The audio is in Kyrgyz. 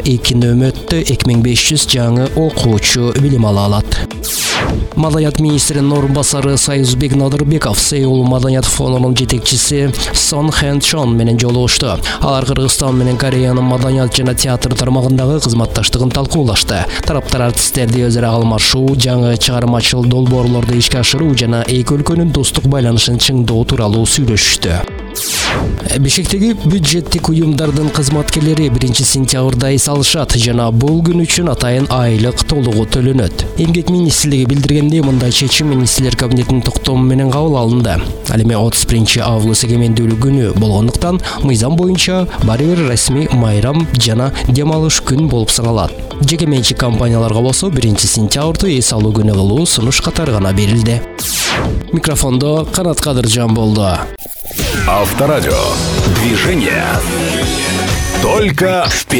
2 нөмөттө 2500 жаңы окуучу билим ала алат. Маданият министринин орун басары Союзбек Надырбеков Сеул Маданият фондунун жетекчиси Сон Хэн Чон менен жолугушту. Алар Кыргызстан менен Кореянын маданият жана театр тармагындагы кызматташтыгын талкуулашты. Тараптар артисттерди өз ара алмашуу, жаңы чыгармачыл долбоорлорду ишке ашыруу жана эки өлкөнүн достук байланышын чыңдоо тууралуу сүйлөшүштү. Бишкектеги бюджеттик уюмдардын кызматкерлери 1-сентябрда эс алышат жана бул күн үчүн атайын айлык толугу төлөнөт. Эмгек министрлиги билдиргендей, мындай чечим министрлер кабинетинин токтому менен кабыл алынды. Ал эми 31-август эгемендүүлүк күнү болгондуктан мыйзам боюнча баары бир расмий майрам жана дем алыш күн болуп саналат. Жеке менчик компанияларга болсо 1-сентябрды эс алуу күнү кылуу сунуш катары гана берилди. Микрофондо Канат Кадыржан болду. Авторадио. Движение. Только вперед.